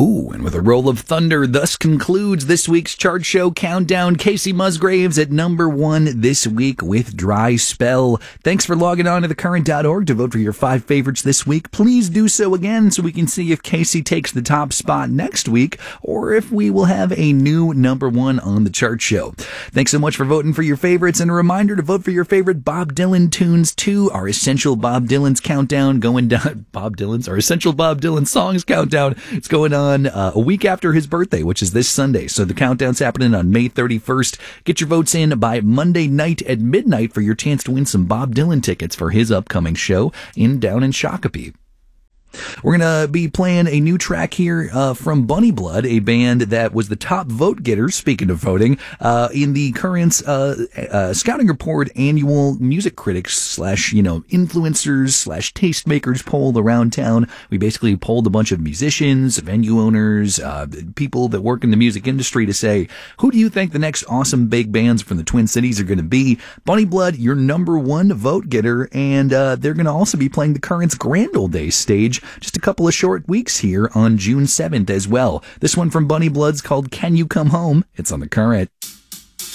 Ooh, and with a roll of thunder, thus concludes this week's chart show countdown. Casey Musgraves at number 1 this week with Dry Spell. Thanks for logging on to thecurrent.org to vote for your 5 favorites this week. Please do so again so we can see if Casey takes the top spot next week or if we will have a new number 1 on the chart show. Thanks so much for voting for your favorites, and a reminder to vote for your favorite Bob Dylan tunes too. Our Essential Bob Dylan's countdown going down. Our Essential Bob Dylan songs countdown. It's going on a week after his birthday, which is this Sunday. So the countdown's happening on May 31st. Get your votes in by Monday night at midnight for your chance to win some Bob Dylan tickets for his upcoming show down in Shakopee. We're going to be playing a new track here from Bunny Blood, a band that was the top vote getter, speaking of voting, in the Current's Scouting Report annual music critics / influencers / tastemakers poll around town. We basically polled a bunch of musicians, venue owners, people that work in the music industry to say, who do you think the next awesome big bands from the Twin Cities are going to be? Bunny Blood, your number 1 vote getter, and they're going to also be playing the Current's Grand Ole Days stage just a couple of short weeks here on June 7th as well. This one from Bunny Blood's called Can You Come Home? It's on The Current.